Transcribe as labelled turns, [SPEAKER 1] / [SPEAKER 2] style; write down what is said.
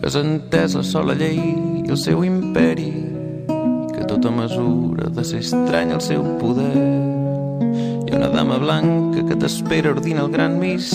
[SPEAKER 1] que has entès la sola llei i el seu imperi, que tota mesura de ser estrany el seu poder. Hi ha una dama blanca que t'espera ordint el gran misteri